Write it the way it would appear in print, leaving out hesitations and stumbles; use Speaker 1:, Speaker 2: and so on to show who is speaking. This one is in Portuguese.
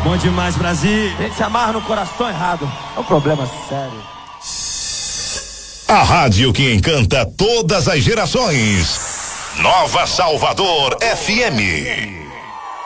Speaker 1: Bom demais, Brasil.
Speaker 2: A gente se amarra no coração errado. É um problema sério.
Speaker 3: A rádio que encanta todas as gerações. Nova Salvador FM.